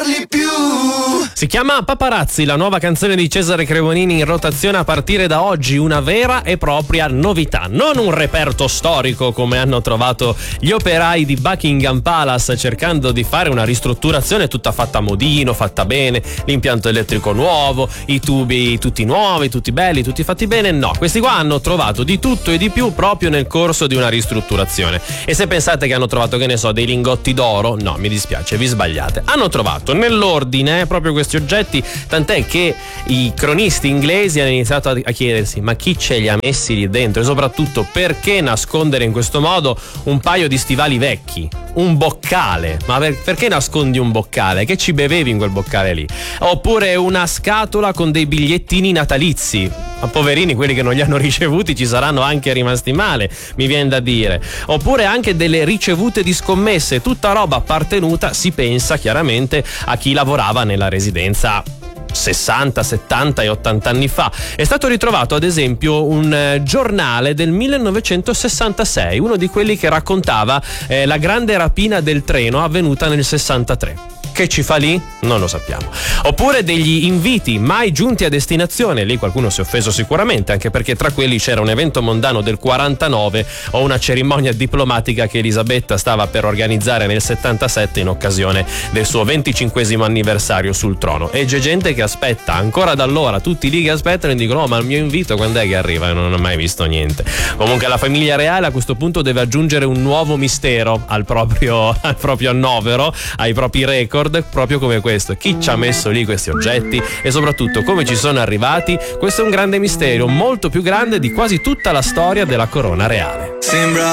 parli più. Si chiama Paparazzi, la nuova canzone di Cesare Cremonini in rotazione a partire da oggi, una vera e propria novità, non un reperto storico come hanno trovato gli operai di Buckingham Palace cercando di fare una ristrutturazione tutta fatta a modino, fatta bene, l'impianto elettrico nuovo, i tubi tutti nuovi, tutti belli, tutti fatti bene. No, questi qua hanno trovato di tutto e di più proprio nel corso di una ristrutturazione. E se pensate che hanno trovato, che ne so, dei lingotti d'oro, no, mi dispiace, vi sbagliate. Hanno trovato nell'ordine proprio questi oggetti, tant'è che i cronisti inglesi hanno iniziato a chiedersi ma chi ce li ha messi lì dentro e soprattutto perché nascondere in questo modo un paio di stivali vecchi, un boccale, ma perché nascondi un boccale? Che ci bevevi in quel boccale lì? Oppure una scatola con dei bigliettini natalizi, ma poverini quelli che non li hanno ricevuti ci saranno anche rimasti male, mi viene da dire. Oppure anche delle ricevute di scommesse, tutta roba appartenuta, si pensa chiaramente a chi lavorava nella residenza 60, 70 e 80 anni fa. È stato ritrovato ad esempio un giornale del 1966, uno di quelli che raccontava la grande rapina del treno avvenuta nel 63. Che ci fa lì? Non lo sappiamo. Oppure degli inviti mai giunti a destinazione, lì qualcuno si è offeso sicuramente, anche perché tra quelli c'era un evento mondano del 49 o una cerimonia diplomatica che Elisabetta stava per organizzare nel 77 in occasione del suo 25esimo anniversario sul trono. E c'è gente che aspetta ancora da allora, tutti lì che aspettano e dicono: oh, ma il mio invito quando è che arriva? E non ho mai visto niente. Comunque la famiglia reale a questo punto deve aggiungere un nuovo mistero al proprio annovero, ai propri record, proprio come questo: chi ci ha messo lì questi oggetti e soprattutto come ci sono arrivati. Questo è un grande mistero, molto più grande di quasi tutta la storia della corona reale. Sembra